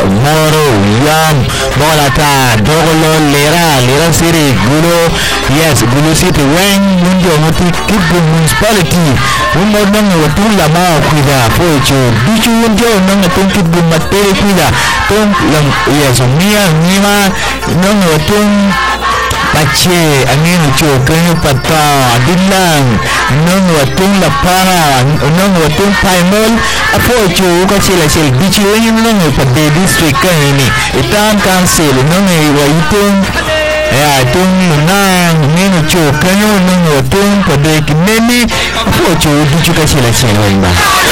Moro, Yam, Bolata, Dogolo, Lera City, Gulu City, Wang, Munjo, Kibu Municipality, Umodong, Watula Mao, Kuida, Pocho, Bichu, Munjo, Nong, Kibu Materi, Kuida, Tom, yes, Nima, Nong, Pache, angin kanyo pata, dilang, nong watung lapara, nong watung paimol, apo kasi sila bichi yung nong pade district kanini, itan council, nong itong itong nang kanyo nong watung pade kineni, apo bichi kasi sila ba.